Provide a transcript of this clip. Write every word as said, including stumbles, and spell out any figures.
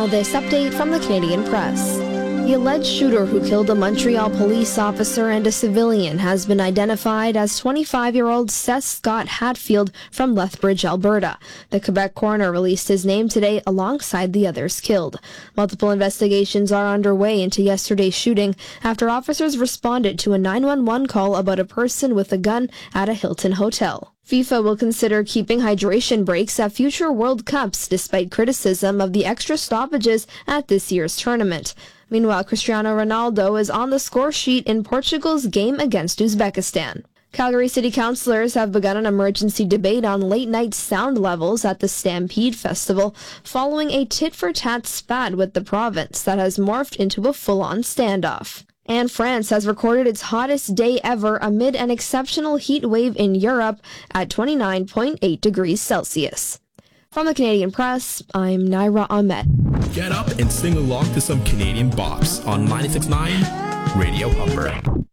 Now this update from the Canadian Press. The alleged shooter who killed a Montreal police officer and a civilian has been identified as twenty-five-year-old Seth Scott Hatfield from Lethbridge, Alberta. The Quebec coroner released his name today alongside the others killed. Multiple investigations are underway into yesterday's shooting after officers responded to a nine one one call about a person with a gun at a Hilton hotel. FIFA will consider keeping hydration breaks at future World Cups despite criticism of the extra stoppages at this year's tournament. Meanwhile, Cristiano Ronaldo is on the score sheet in Portugal's game against Uzbekistan. Calgary City Councillors have begun an emergency debate on late-night sound levels at the Stampede Festival following a tit-for-tat spat with the province that has morphed into a full-on standoff. And France has recorded its hottest day ever amid an exceptional heat wave in Europe at twenty-nine point eight degrees Celsius. From the Canadian Press, I'm Naira Ahmed. Get up and sing along to some Canadian bops on ninety-six point nine Radio Humber.